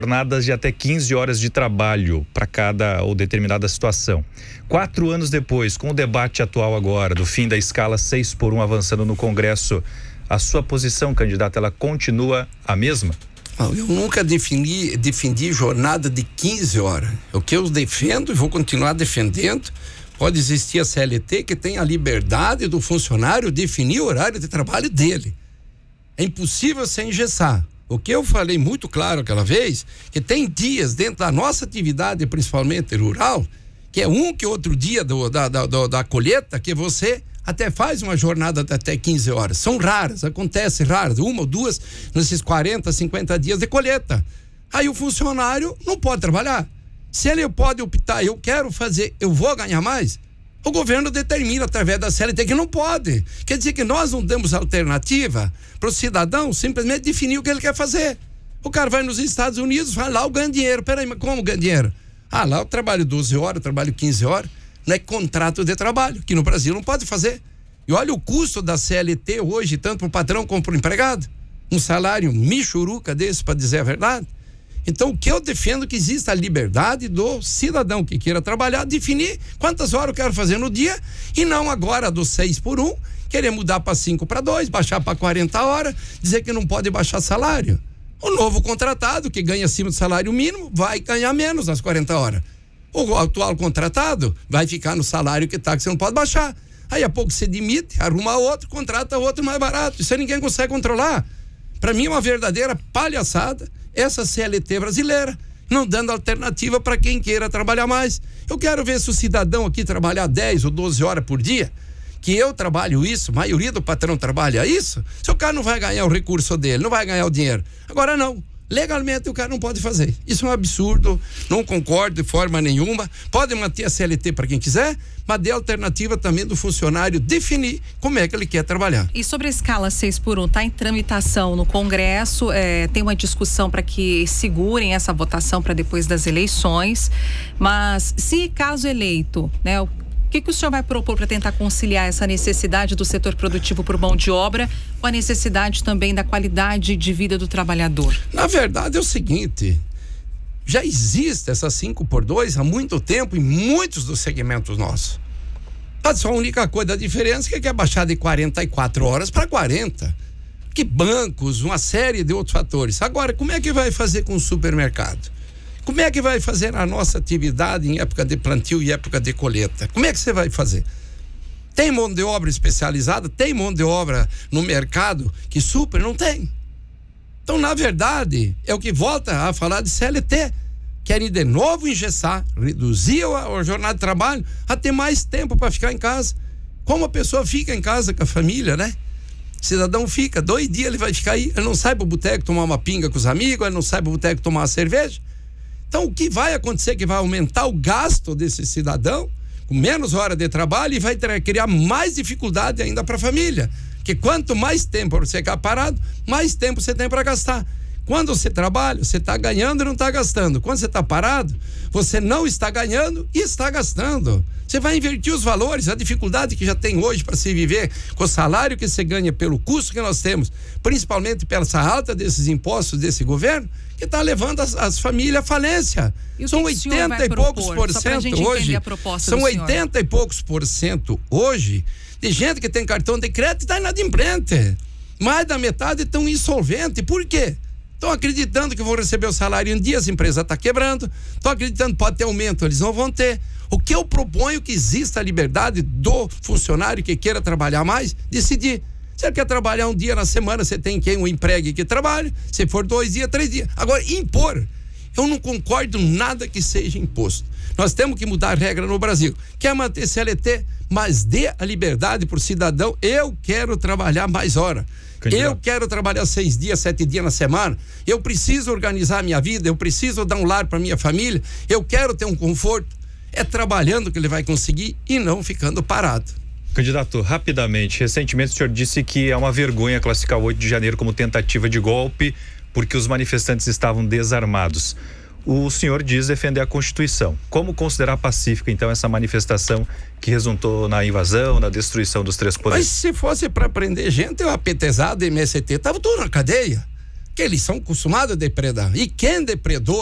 jornadas de até 15 horas de trabalho para cada ou determinada situação. 4 anos depois, com o debate atual agora, do fim da escala 6x1 avançando no Congresso, a sua posição, candidato, ela continua a mesma? Eu nunca defendi jornada de 15 horas. O que eu defendo e vou continuar defendendo, pode existir a CLT que tem a liberdade do funcionário definir o horário de trabalho dele. É impossível se engessar. O que eu falei muito claro aquela vez, que tem dias dentro da nossa atividade, principalmente rural, que é que outro dia da colheita, que você até faz uma jornada de até 15 horas. São raras, acontece raras, 1 ou 2 nesses 40, 50 dias de colheita. Aí o funcionário não pode trabalhar. Se ele pode optar, eu quero fazer, eu vou ganhar mais, o governo determina através da CLT que não pode. Quer dizer que nós não damos alternativa para o cidadão simplesmente definir o que ele quer fazer. O cara vai nos Estados Unidos, vai lá, eu ganho dinheiro. Peraí, mas como ganho dinheiro? Lá eu trabalho 12 horas, eu trabalho 15 horas. Não é contrato de trabalho, que no Brasil não pode fazer. E olha o custo da CLT hoje, tanto para o patrão como para o empregado. Um salário michuruca desse, para dizer a verdade. Então, o que eu defendo é que exista a liberdade do cidadão que queira trabalhar, definir quantas horas eu quero fazer no dia, e não agora do 6x1, querer mudar para 5x2, baixar para 40 horas, dizer que não pode baixar salário. O novo contratado, que ganha acima do salário mínimo, vai ganhar menos nas 40 horas. O atual contratado vai ficar no salário que você não pode baixar. Aí a pouco você demite, arruma outro, contrata outro mais barato. Isso aí ninguém consegue controlar. Para mim é uma verdadeira palhaçada essa CLT brasileira, não dando alternativa para quem queira trabalhar mais. Eu quero ver se o cidadão aqui trabalhar 10 ou 12 horas por dia, que eu trabalho isso, a maioria do patrão trabalha isso, se o cara não vai ganhar o recurso dele, não vai ganhar o dinheiro. Agora não. Legalmente o cara não pode fazer. Isso é um absurdo, não concordo de forma nenhuma. Pode manter a CLT para quem quiser, mas dê alternativa também do funcionário definir como é que ele quer trabalhar. E sobre a escala 6x1, está em tramitação no Congresso, tem uma discussão para que segurem essa votação para depois das eleições, mas se caso eleito, né, o que o senhor vai propor para tentar conciliar essa necessidade do setor produtivo por mão de obra com a necessidade também da qualidade de vida do trabalhador? Na verdade é o seguinte, já existe essa 5x2 há muito tempo em muitos dos segmentos nossos. Mas só a única coisa, a diferença é que é baixar de 44 horas para 40. Que bancos, uma série de outros fatores. Agora, como é que vai fazer com o supermercado? Como é que vai fazer a nossa atividade em época de plantio e época de colheita? Como é que você vai fazer? Tem mão de obra especializada? Tem mão de obra no mercado que super? Não tem. Então, na verdade, é o que volta a falar de CLT. Querem de novo engessar, reduzir a jornada de trabalho, a ter mais tempo para ficar em casa. Como a pessoa fica em casa com a família, né? O cidadão fica, 2 dias ele vai ficar aí, ele não sai pro boteco tomar uma pinga com os amigos, ele não sai pro boteco tomar uma cerveja. Então, o que vai acontecer é que vai aumentar o gasto desse cidadão, com menos hora de trabalho, e vai criar mais dificuldade ainda para a família. Porque quanto mais tempo você ficar parado, mais tempo você tem para gastar. Quando você trabalha, você está ganhando e não está gastando. Quando você está parado, você não está ganhando e está gastando. Você vai invertir os valores, a dificuldade que já tem hoje para se viver com o salário que você ganha pelo custo que nós temos, principalmente pela essa alta desses impostos desse governo, que está levando as famílias à falência. São 80 e poucos por cento hoje. São 80 e poucos por cento hoje de gente que tem cartão de crédito e está inadimplente. Mais da metade estão insolventes. Por quê? Estão acreditando que vão receber o salário em dia, as empresas estão quebrando. Estão acreditando que pode ter aumento, eles não vão ter. O que eu proponho é que exista a liberdade do funcionário que queira trabalhar mais, decidir. Se ele quer trabalhar um dia na semana, você tem quem o empregue que trabalhe. Se for 2 dias, 3 dias. Agora, impor. Eu não concordo nada que seja imposto. Nós temos que mudar a regra no Brasil. Quer manter CLT, mas dê a liberdade para o cidadão. Eu quero trabalhar mais hora. Eu quero trabalhar 6 dias, 7 dias na semana. Eu preciso organizar a minha vida. Eu preciso dar um lar para minha família. Eu quero ter um conforto. É trabalhando que ele vai conseguir e não ficando parado. Candidato, rapidamente, recentemente o senhor disse que é uma vergonha classificar o 8 de janeiro como tentativa de golpe porque os manifestantes estavam desarmados. O senhor diz defender a Constituição. Como considerar pacífica, então, essa manifestação que resultou na invasão, na destruição dos 3 poderes? Mas se fosse para prender gente, o APTzado, MST, estava tudo na cadeia. que eles são acostumados a depredar. E quem depredou